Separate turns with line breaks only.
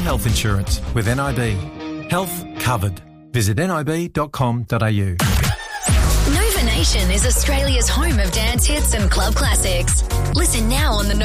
health insurance with NIB. Health covered. Visit nib.com.au.
Nova Nation is Australia's home of dance hits and club classics. Listen now on the